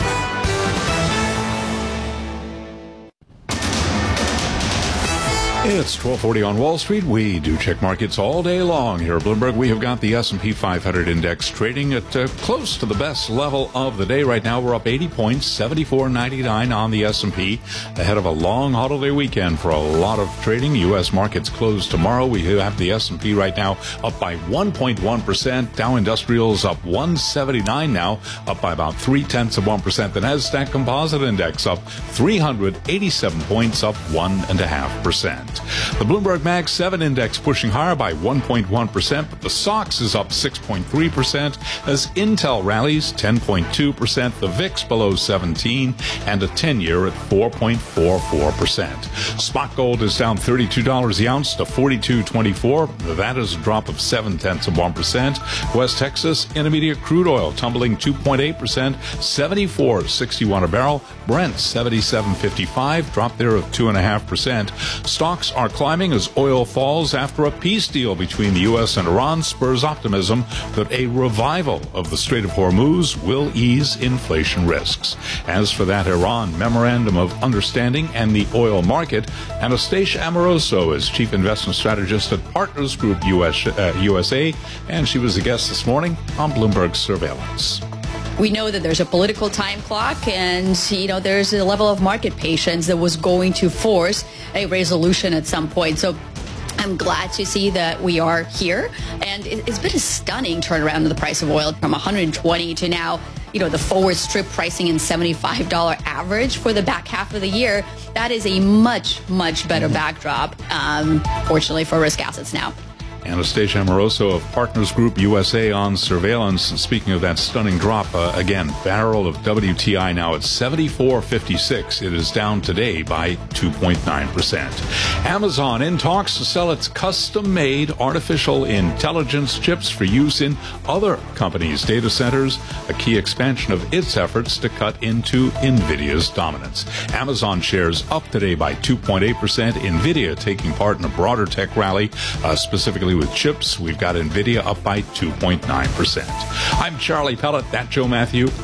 It's twelve forty on Wall Street. We do check markets all day long here at Bloomberg. We have got the S and P five hundred index trading at uh, close to the best level of the day. Right now, we're up eighty points, seventy-four ninety-nine on the S and P, ahead of a long holiday weekend for a lot of trading. U S markets close tomorrow. We have the S and P right now up by one point one percent. Dow Industrials up one seventy-nine now, up by about three-tenths of one percent. The Nasdaq Composite Index up three hundred eighty-seven points, up one point five percent. The Bloomberg Mag seven Index pushing higher by one point one percent, but the S O X is up six point three percent as Intel rallies ten point two percent, the V I X below seventeen, and a ten-year at four point four four percent. Spot gold is down thirty-two dollars the ounce to forty-two twenty-four. That is a drop of seven-tenths of one percent. West Texas Intermediate crude oil tumbling two point eight percent, seventy-four sixty-one a barrel. Brent seventy-seven fifty-five, drop there of two point five percent. Stocks are climbing as oil falls after a peace deal between the U S and Iran spurs optimism that a revival of the Strait of Hormuz will ease inflation risks. As for that Iran Memorandum of Understanding and the oil market, Anastasia Amoroso is Chief Investment Strategist at Partners Group U S, uh, U S A, and she was a guest this morning on Bloomberg Surveillance. We know that there's a political time clock, and you know there's a level of market patience that was going to force a resolution at some point. So I'm glad to see that we are here, and it's been a stunning turnaround in the price of oil from one hundred twenty to now, you know, the forward strip pricing in seventy-five dollars average for the back half of the year. That is a much, much better backdrop, um, fortunately, for risk assets now. Anastasia Amoroso of Partners Group U S A on surveillance. And speaking of that stunning drop, uh, again, barrel of W T I now at seventy-four fifty-six. It is down today by two point nine percent. Amazon in talks to sell its custom-made artificial intelligence chips for use in other companies' data centers, a key expansion of its efforts to cut into NVIDIA's dominance. Amazon shares up today by two point eight percent. NVIDIA taking part in a broader tech rally, uh, specifically with chips. We've got NVIDIA up by two point nine percent. I'm Charlie Pellet. That's Joe Matthew.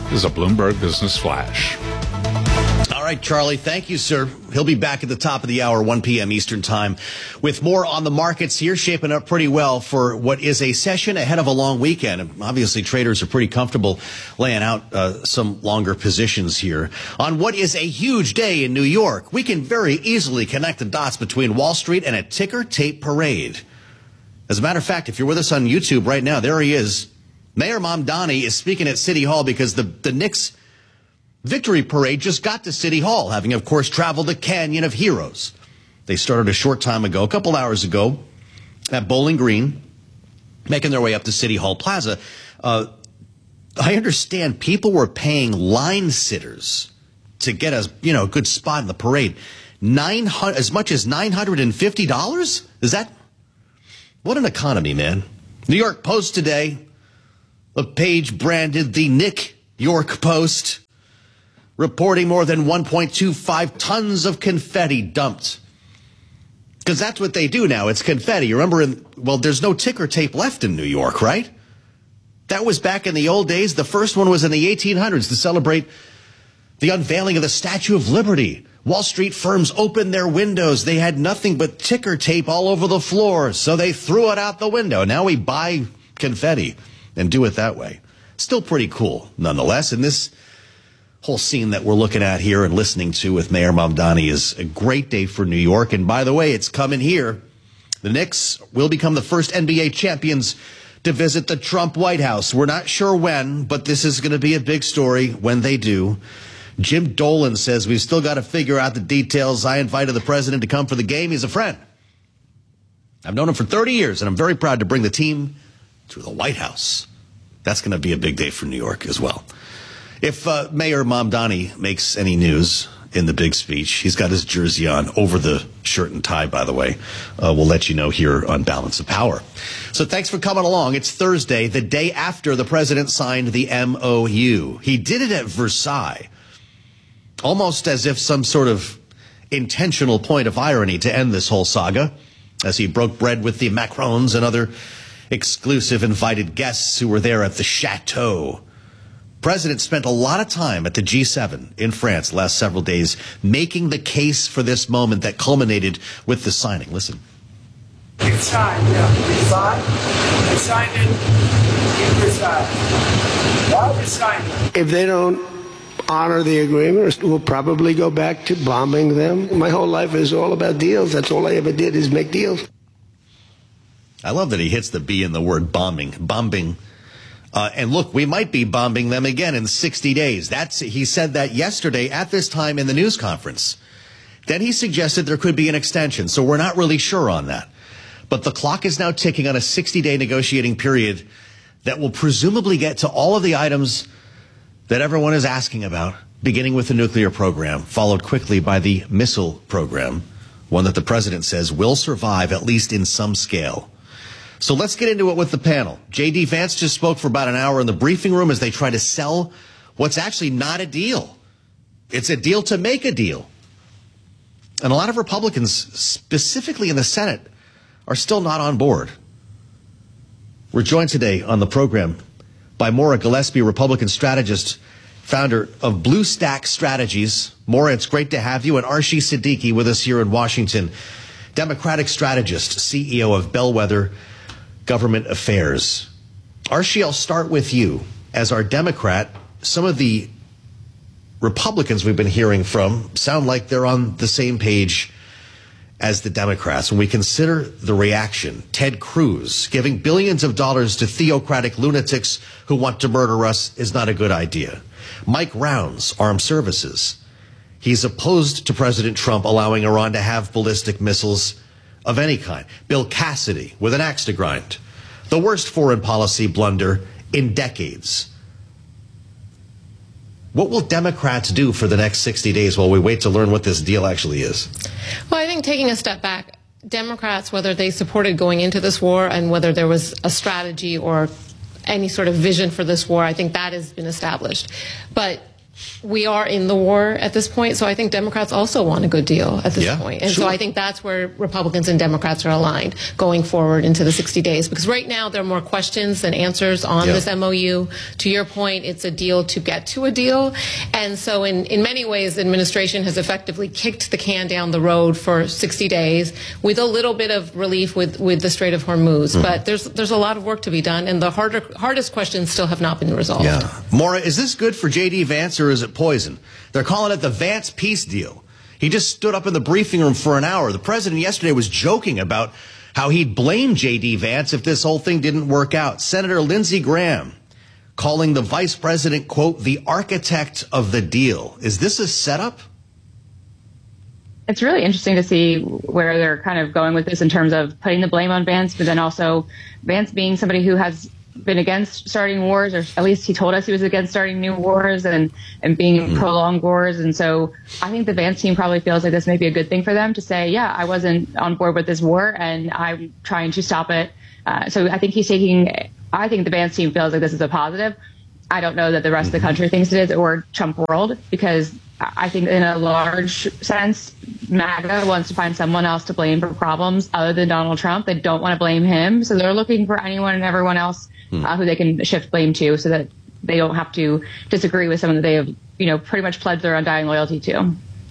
is a Bloomberg Business Flash. All right, Charlie, thank you, sir. He'll be back at the top of the hour, one p.m. Eastern Time, with more on the markets here, shaping up pretty well for what is a session ahead of a long weekend. And obviously, traders are pretty comfortable laying out uh, some longer positions here. On what is a huge day in New York, we can very easily connect the dots between Wall Street and a ticker tape parade. As a matter of fact, if you're with us on YouTube right now, there he is. Mayor Mamdani is speaking at City Hall because the, the Knicks Victory Parade just got to City Hall, having, of course, traveled the Canyon of Heroes. They started a short time ago, a couple hours ago, at Bowling Green, making their way up to City Hall Plaza. Uh, I understand people were paying line sitters to get a, you know, good spot in the parade. nine hundred, as much as nine hundred fifty dollars? Is that? What an economy, man. New York Post today, a page branded the Nick York Post, reporting more than one point two five tons of confetti dumped. Because that's what they do now. It's confetti. You remember, in, well, there's no ticker tape left in New York, right? That was back in the old days. The first one was in the eighteen hundreds to celebrate the unveiling of the Statue of Liberty. Wall Street firms opened their windows. They had nothing but ticker tape all over the floor, so they threw it out the window. Now we buy confetti and do it that way. Still pretty cool, nonetheless. And this whole scene that we're looking at here and listening to with Mayor Mamdani is a great day for New York. And by the way, it's coming here. The Knicks will become the first N B A champions to visit the Trump White House. We're not sure when, but this is going to be a big story when they do. Jim Dolan says we've still got to figure out the details. I invited the president to come for the game. He's a friend. I've known him for thirty years, and I'm very proud to bring the team to the White House. That's going to be a big day for New York as well. If uh, Mayor Mamdani makes any news in the big speech, he's got his jersey on over the shirt and tie, by the way. Uh, we'll let you know here on Balance of Power. So thanks for coming along. It's Thursday, the day after the president signed the M O U. He did it at Versailles, almost as if some sort of intentional point of irony to end this whole saga, as he broke bread with the Macrons and other exclusive invited guests who were there at the Chateau. President spent a lot of time at the G seven in France the last several days making the case for this moment that culminated with the signing. Listen. It's signed, yeah. It's signed. It's signed in, in Versailles. Why we signed it? If they don't honor the agreement, we'll probably go back to bombing them. My whole life is all about deals. That's all I ever did is make deals. I love that he hits the B in the word bombing. Bombing. Uh, and look, we might be bombing them again in sixty days. That's, he said that yesterday at this time in the news conference. Then he suggested there could be an extension, so we're not really sure on that. But the clock is now ticking on a sixty-day negotiating period that will presumably get to all of the items that everyone is asking about, beginning with the nuclear program, followed quickly by the missile program, one that the president says will survive, at least in some scale. So let's get into it with the panel. J D. Vance just spoke for about an hour in the briefing room as they try to sell what's actually not a deal. It's a deal to make a deal. And a lot of Republicans, specifically in the Senate, are still not on board. We're joined today on the program by Maura Gillespie, Republican strategist, founder of Blue Stack Strategies. Maura, it's great to have you. And Arshie Siddiqui with us here in Washington, Democratic strategist, C E O of Bellwether Government Affairs. Arshie, I'll start with you. As our Democrat, some of the Republicans we've been hearing from sound like they're on the same page as the Democrats. When we consider the reaction, Ted Cruz giving billions of dollars to theocratic lunatics who want to murder us is not a good idea. Mike Rounds, Armed Services. He's opposed to President Trump allowing Iran to have ballistic missiles of any kind. Bill Cassidy with an axe to grind. The worst foreign policy blunder in decades. What will Democrats do for the next sixty days while we wait to learn what this deal actually is? Well, I think taking a step back, Democrats, whether they supported going into this war and whether there was a strategy or any sort of vision for this war, I think that has been established. But we are in the war at this point, so I think Democrats also want a good deal at this Yeah, point. And sure. so I think that's where Republicans and Democrats are aligned going forward into the sixty days. Because right now there are more questions than answers on Yeah. this M O U. To your point, it's a deal to get to a deal. And so in, in many ways, the administration has effectively kicked the can down the road for sixty days with a little bit of relief with, with the Strait of Hormuz. Mhm. But there's there's a lot of work to be done, and the harder hardest questions still have not been resolved. Yeah. Maura, is this good for J D Vance or is it poison? They're calling it the Vance peace deal. He just stood up in the briefing room for an hour. The president yesterday was joking about how he'd blame J D Vance if this whole thing didn't work out. Senator Lindsey Graham calling the vice president, quote, the architect of the deal. Is this a setup? It's really interesting to see where they're kind of going with this in terms of putting the blame on Vance, but then also Vance being somebody who has been against starting wars, or at least he told us he was against starting new wars and, and being mm-hmm. prolonged wars. And so I think the Vance team probably feels like this may be a good thing for them to say, yeah, I wasn't on board with this war and I'm trying to stop it. Uh, so I think he's taking, I think the Vance team feels like this is a positive. I don't know that the rest mm-hmm. of the country thinks it is, or Trump world, because I think in a large sense, MAGA wants to find someone else to blame for problems other than Donald Trump. They don't want to blame him. So they're looking for anyone and everyone else uh, who they can shift blame to so that they don't have to disagree with someone that they have, you know, pretty much pledged their undying loyalty to.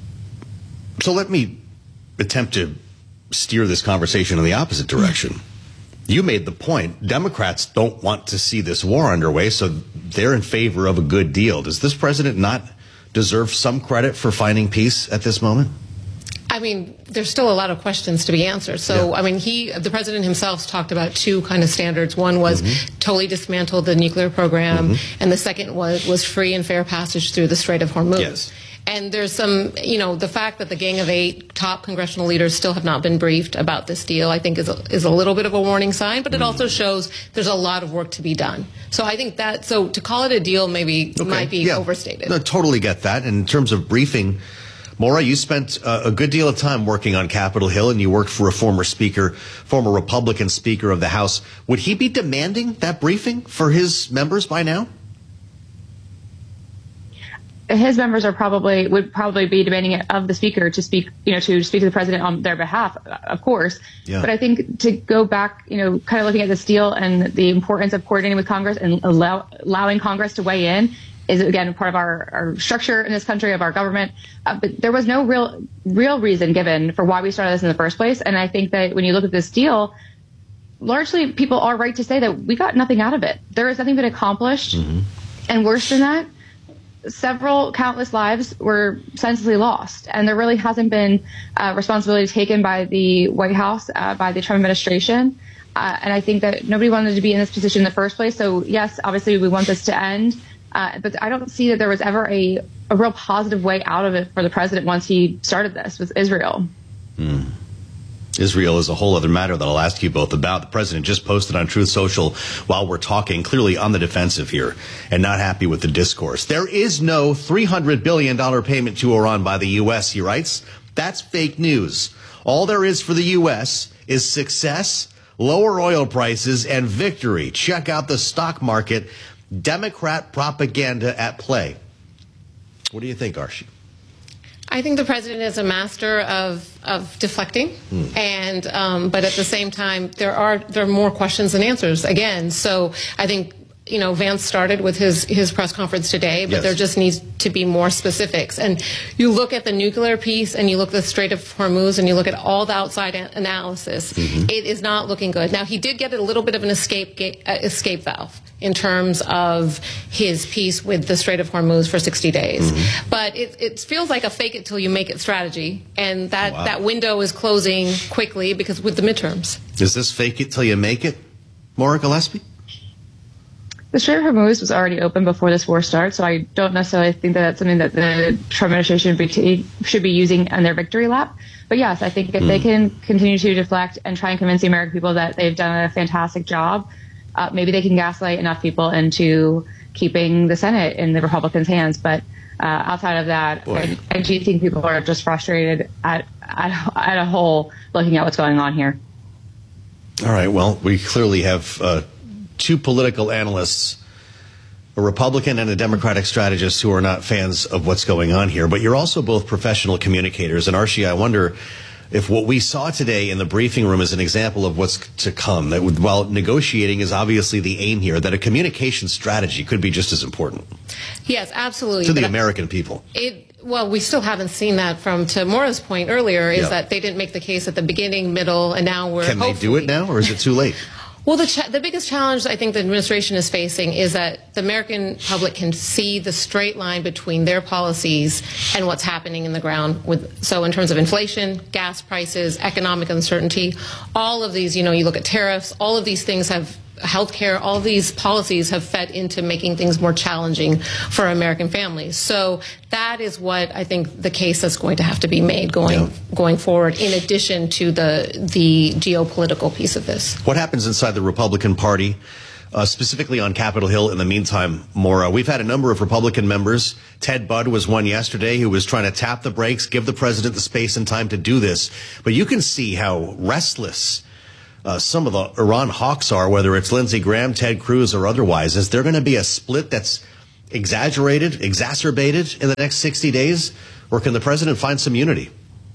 So let me attempt to steer this conversation in the opposite direction. You made the point. Democrats don't want to see this war underway, so they're in favor of a good deal. Does this president not deserve some credit for finding peace at this moment? I mean, there's still a lot of questions to be answered. So, Yeah. I mean, he, the president himself talked about two kind of standards. One was Mm-hmm. totally dismantle the nuclear program, Mhm. and the second was, was free and fair passage through the Strait of Hormuz. Yes. And there's some, you know, the fact that the Gang of Eight top congressional leaders still have not been briefed about this deal, I think is a, is a little bit of a warning sign, but it also shows there's a lot of work to be done. So I think that, so to call it a deal maybe Okay. might be Yeah. overstated. No, totally get that. And in terms of briefing, Maura, you spent uh, a good deal of time working on Capitol Hill, and you worked for a former speaker, former Republican Speaker of the House. Would he be demanding that briefing for his members by now? His members are probably would probably be demanding it of the speaker to speak, you know, to speak to the president on their behalf, of course. Yeah. But I think to go back, you know, kind of looking at this deal and the importance of coordinating with Congress and allow, allowing Congress to weigh in is, again, part of our, our structure in this country, of our government. Uh, but there was no real real reason given for why we started this in the first place. And I think that when you look at this deal, largely people are right to say that we got nothing out of it. There has nothing been accomplished. Mm-hmm. And worse than that, several countless lives were senselessly lost. And there really hasn't been uh, responsibility taken by the White House, uh, by the Trump administration. Uh, and I think that nobody wanted to be in this position in the first place. So, yes, obviously we want this to end. Uh, but I don't see that there was ever a, a real positive way out of it for the president once he started this with Israel. Hmm. Israel is a whole other matter that I'll ask you both about. The president just posted on Truth Social while we're talking, clearly on the defensive here and not happy with the discourse. There is no three hundred billion dollars payment to Iran by the U S, he writes. That's fake news. All there is for the U S is success, lower oil prices, and victory. Check out the stock market. Democrat propaganda at play. What do you think, Archie? I think the president is a master of of deflecting, Hmm. and um, but at the same time, there are there are more questions than answers again. So I think, you know, Vance started with his his press conference today, but Yes. there just needs to be more specifics. And you look at the nuclear piece, and you look at the Strait of Hormuz, and you look at all the outside a- analysis. Mhm. It is not looking good. Now, he did get a little bit of an escape ga- uh, escape valve in terms of his piece with the Strait of Hormuz for sixty days. Mm-hmm. But it, it feels like a fake it till you make it strategy, and that, Wow. that window is closing quickly because with the midterms. Is this fake it till you make it, Maura Gillespie? The Strait of Hormuz was already open before this war started, so I don't necessarily think that that's something that the Trump administration should be, should be using on their victory lap. But yes, I think if Mm. they can continue to deflect and try and convince the American people that they've done a fantastic job, uh, maybe they can gaslight enough people into keeping the Senate in the Republicans' hands. But uh, outside of that, I, I do think people are just frustrated at, at, at a whole looking at what's going on here. All right. Well, we clearly have uh, two political analysts a Republican and a Democratic strategist who are not fans of what's going on here, but you're also both professional communicators. And Archie, I wonder if what we saw today in the briefing room is an example of what's to come, that while negotiating is obviously the aim here, that a communication strategy could be just as important. Yes, absolutely. To the But American people. It, well, we still haven't seen that from, to Maura's point earlier, is Yeah. that they didn't make the case at the beginning, middle, and now we're Can they do it now, or is it too late? Well, the, ch- the biggest challenge I think the administration is facing is that the American public can see the straight line between their policies and what's happening in the ground. With so in terms of inflation, gas prices, economic uncertainty, all of these, you know, you look at tariffs, all of these things have healthcare, all these policies have fed into making things more challenging for American families. So that is what I think the case that's going to have to be made going yeah. going forward, in addition to the the geopolitical piece of this. What happens inside the Republican Party, uh, specifically on Capitol Hill in the meantime, Maura? We've had a number of Republican members. Ted Budd was one yesterday who was trying to tap the brakes, give the president the space and time to do this. But you can see how restless Uh, some of the Iran hawks are, whether it's Lindsey Graham, Ted Cruz, or otherwise. Is there going to be a split that's exaggerated, exacerbated in the next sixty days? Or can the president find some unity?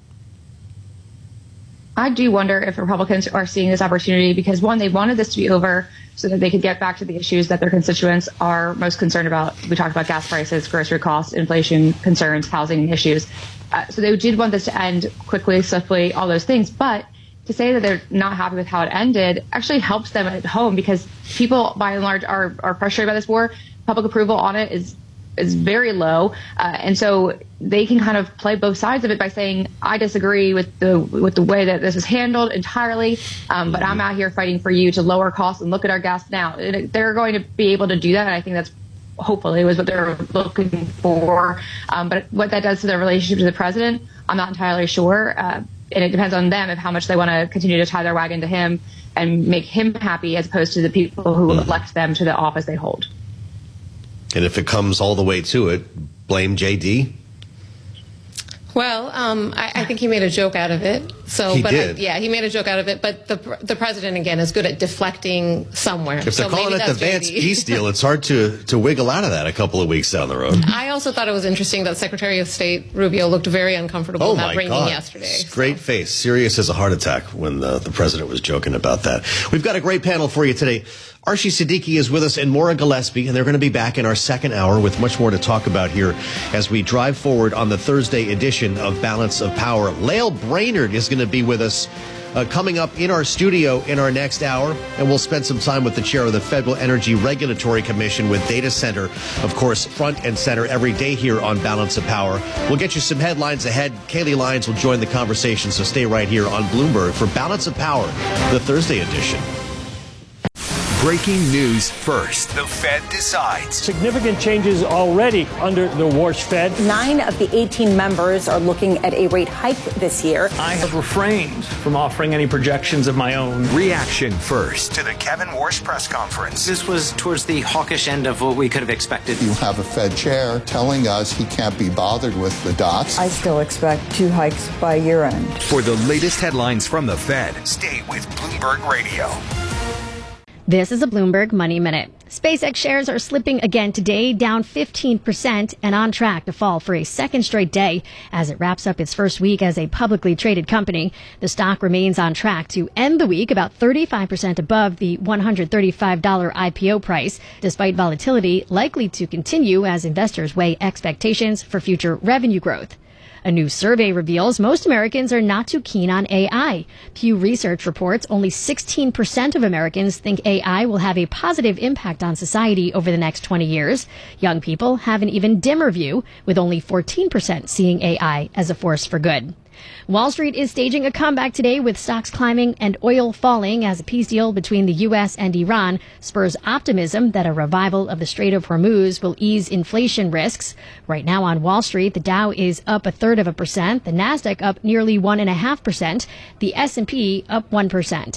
I do wonder if Republicans are seeing this opportunity because, one, they wanted this to be over so that they could get back to the issues that their constituents are most concerned about. We talked about gas prices, grocery costs, inflation concerns, housing issues. Uh, so they did want this to end quickly, swiftly, all those things. But to say that they're not happy with how it ended actually helps them at home because people, by and large, are, are frustrated by this war. Public approval on it is is very low, uh, and so they can kind of play both sides of it by saying, "I disagree with the with the way that this is handled entirely, um, but I'm out here fighting for you to lower costs and look at our gas now." And they're going to be able to do that, and I think that's hopefully was what they're looking for. Um, but what that does to their relationship to the president, I'm not entirely sure. Uh, And it depends on them of how much they want to continue to tie their wagon to him and make him happy as opposed to the people who elect them to the office they hold. And if it comes all the way to it, blame J D? Well, um, I, I think he made a joke out of it. So, He but did. I, yeah, he made a joke out of it. But the the president again is good at deflecting somewhere. If they're so calling maybe it the that's Vance J D. peace deal, it's hard to, to wiggle out of that a couple of weeks down the road. I also thought it was interesting that Secretary of State Rubio looked very uncomfortable Oh, in that my ringing God. yesterday. Straight face, serious as a heart attack when the, the president was joking about that. We've got a great panel for you today. Archie Siddiqui is with us and Maura Gillespie, and they're going to be back in our second hour with much more to talk about here as we drive forward on the Thursday edition of Balance of Power. Lael Brainerd is going to be with us uh, coming up in our studio in our next hour, and we'll spend some time with the chair of the Federal Energy Regulatory Commission with Data Center, of course, front and center every day here on Balance of Power. We'll get you some headlines ahead. Kaylee Lyons will join the conversation, so stay right here on Bloomberg for Balance of Power, the Thursday edition. Breaking news first. The Fed decides. Significant changes already under the Warsh Fed. Nine of the eighteen members are looking at a rate hike this year. I have refrained from offering any projections of my own. Reaction first to the Kevin Warsh press conference. This was towards the hawkish end of what we could have expected. You have a Fed chair telling us he can't be bothered with the dots. I still expect two hikes by year end. For the latest headlines from the Fed, stay with Bloomberg Radio. This is a Bloomberg Money Minute. SpaceX shares are slipping again today, down fifteen percent and on track to fall for a second straight day as it wraps up its first week as a publicly traded company. The stock remains on track to end the week about thirty-five percent above the one hundred thirty-five dollars I P O price, despite volatility likely to continue as investors weigh expectations for future revenue growth. A new survey reveals most Americans are not too keen on A I. Pew Research reports only sixteen percent of Americans think A I will have a positive impact on society over the next twenty years. Young people have an even dimmer view, with only fourteen percent seeing A I as a force for good. Wall Street is staging a comeback today with stocks climbing and oil falling as a peace deal between the U S and Iran spurs optimism that a revival of the Strait of Hormuz will ease inflation risks. Right now on Wall Street, the Dow is up a third of a percent, the Nasdaq up nearly one and a half percent, the S and P up one percent.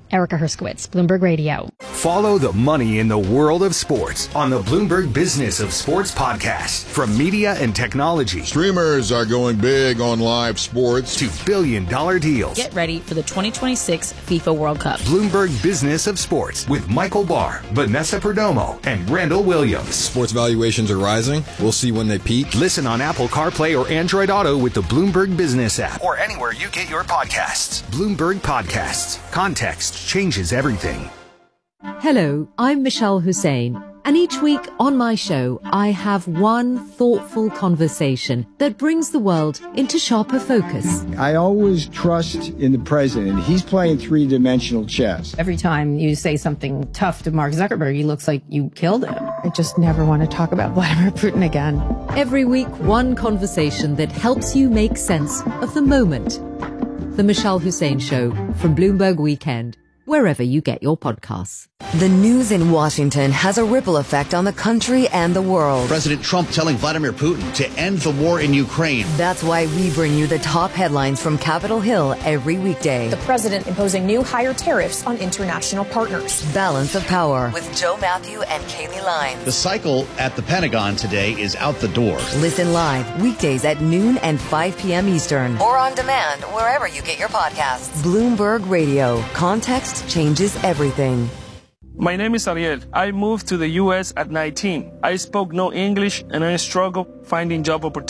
Erica Herskowitz, Bloomberg Radio. Follow the money in the world of sports on the Bloomberg Business of Sports podcast. From media and technology. Streamers are going big on live sports. To billion dollar deals. Get ready for the twenty twenty-six FIFA World Cup. Bloomberg Business of Sports with Michael Barr, Vanessa Perdomo, and Randall Williams. Sports valuations are rising. We'll see when they peak. Listen on Apple CarPlay or Android Auto with the Bloomberg Business app or anywhere you get your podcasts. Bloomberg Podcasts. Context changes everything. Hello, I'm Michelle Hussein, and each week on my show, I have one thoughtful conversation that brings the world into sharper focus. I always trust in the president. He's playing three-dimensional chess. Every time you say something tough to Mark Zuckerberg, he looks like you killed him. I just never want to talk about Vladimir Putin again. Every week, one conversation that helps you make sense of the moment. The Michelle Hussein Show from Bloomberg Weekend, wherever you get your podcasts. The news in Washington has a ripple effect on the country and the world. President Trump telling Vladimir Putin to end the war in Ukraine. That's why we bring you the top headlines from Capitol Hill every weekday. The president imposing new higher tariffs on international partners. Balance of Power with Joe Matthew and Kaylee Lyons. The cycle at the Pentagon today is out the door. Listen live weekdays at noon and five p.m. Eastern. Or on demand wherever you get your podcasts. Bloomberg Radio. Context changes everything. My name is Ariel. I moved to the U S at nineteen. I spoke no English and I struggled finding job opportunities.